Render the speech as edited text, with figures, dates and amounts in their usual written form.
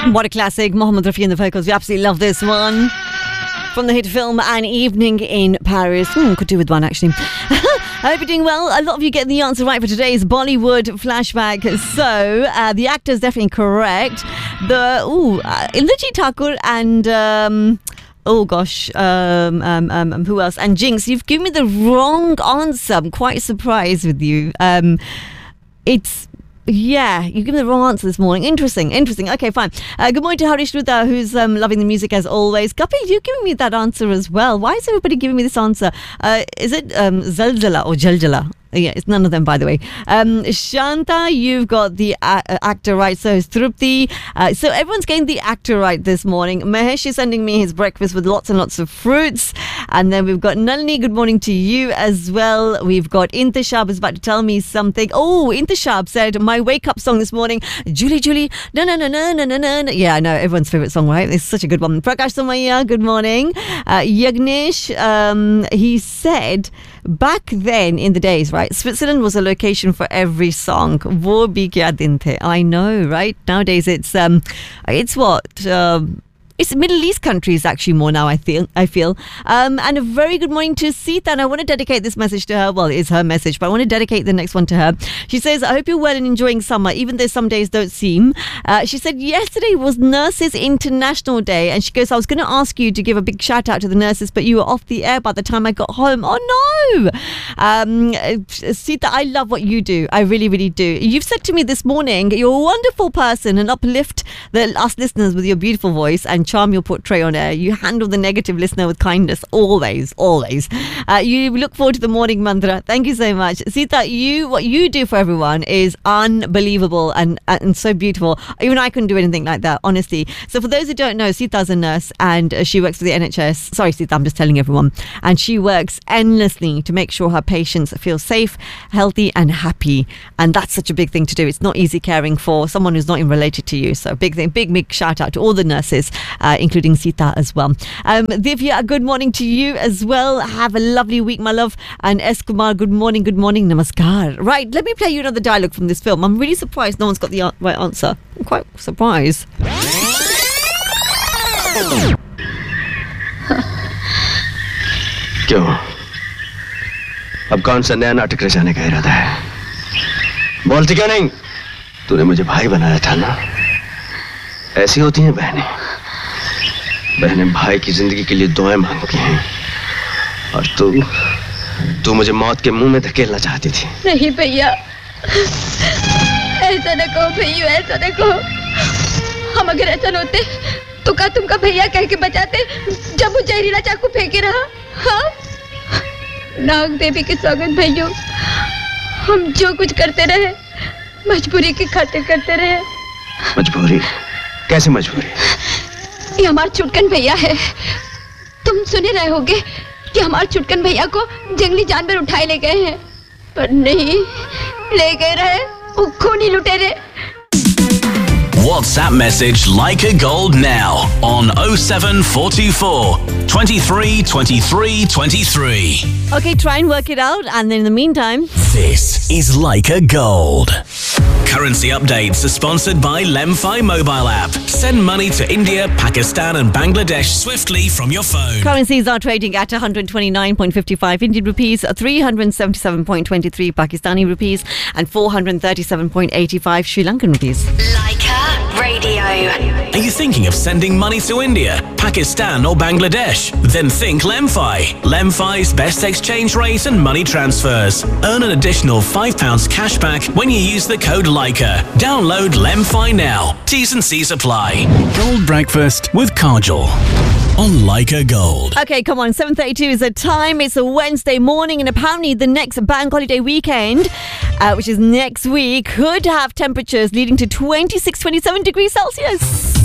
What a classic. Mohammed Rafi and the Vocals. We absolutely love this one. From the hit film An Evening in Paris. Could do with one, actually. I hope you're doing well. A lot of you getting the answer right for today's Bollywood flashback. So, the actor is definitely correct. Indrajit Thakur and... who else? And Jinx, you've given me the wrong answer. I'm quite surprised with you. You give me the wrong answer this morning. Interesting. Okay, fine. Good morning to Harish Rudha, who's loving the music as always. Kapil, you're giving me that answer as well. Why is everybody giving me this answer? Is it Zalzala or Jaljala? Yeah, it's none of them, by the way. Shanta, you've got the actor right. So is Trupti. So everyone's getting the actor right this morning. Mahesh is sending me his breakfast with lots and lots of fruits. And then we've got Nalini. Good morning to you as well. We've got Intishab is about to tell me something. Oh, Intishab said, my wake-up song this morning, Julie, na na na na na na na. Yeah, I know, everyone's favourite song, right? It's such a good one. Prakash Somaya, good morning. Yagnesh, he said, back then in the days, right, Switzerland was a location for every song. Wo bhi kya din the. I know, right? Nowadays it's it's Middle East countries actually more now, I feel. And a very good morning to Sita. And I want to dedicate this message to her. Well, it's her message, but I want to dedicate the next one to her. She says, I hope you're well and enjoying summer, even though some days don't seem. She said, yesterday was Nurses International Day. And she goes, I was going to ask you to give a big shout out to the nurses, but you were off the air by the time I got home. Oh, no. Sita, I love what you do. I really, really do. You've said to me this morning, you're a wonderful person and uplift us listeners with your beautiful voice and charm your portray on air. You handle the negative listener with kindness always. You look forward to the morning mantra. Thank you so much, Sita. What you do for everyone is unbelievable and so beautiful. Even I couldn't do anything like that, honestly. So for those who don't know, Sita's a nurse and she works for the NHS. Sorry, Sita, I'm just telling everyone. And she works endlessly to make sure her patients feel safe, healthy and happy. And that's such a big thing to do. It's not easy caring for someone who's not even related to you. So big shout out to all the nurses, including Sita as well. Divya, good morning to you as well. Have a lovely week, my love. And S. Kumar, good morning, namaskar. Right, let me play you another dialogue from this film. I'm really surprised no one's got the right answer. I'm quite surprised. क्यों? अब कौन सा नया नाटक रचाने का इरादा है? बोलती क्यों नहीं? तूने मुझे भाई बनाया था ना? ऐसी होती हैं बहनें भाई की जिंदगी के लिए दुआएं मांगती हैं और तू मुझे मौत के मुंह में धकेलना चाहती थी। नहीं भैया, ऐसा न कहो भैया, ऐसा न कहो। हम अगर ऐसा होते तो क्या तुमका भैया कह के बचाते जब वो जहरीला चाकू फेंके रहा? हाँ, नाग देवी के सौगंध भैया, हम जो कुछ करते रहे मजबूरी की खातिर करते रहे। मजबूरी? कैसे मजबूरी? ये हमारे चुटकन भैया है। तुम सुने रहे होगे कि हमारे चुटकन भैया को जंगली जानवर उठाए ले गए हैं, पर नहीं ले गए रहे वो खूनी लुटेरे। WhatsApp message Leica Gold now on 07424 23 23 23. Okay, try and work it out, and then in the meantime, this is Leica Gold. Currency updates are sponsored by Lemfi mobile app. Send money to India, Pakistan and Bangladesh swiftly from your phone. Currencies are trading at 129.55 Indian rupees, 377.23 Pakistani rupees and 437.85 Sri Lankan rupees. Leica Radio. Are you thinking of sending money to India, Pakistan or Bangladesh? Then think Lemfi. Lemfi's best exchange rate and money transfers. Earn an additional £5 cash back when you use the code Leica. Download Lemfi now. T's and C's apply. Gold breakfast with Kajol on Leica Gold. Okay, come on, 7:32 is the time. It's a Wednesday morning and apparently the next bank holiday weekend, which is next week, could have temperatures leading to 26-27 degrees Celsius.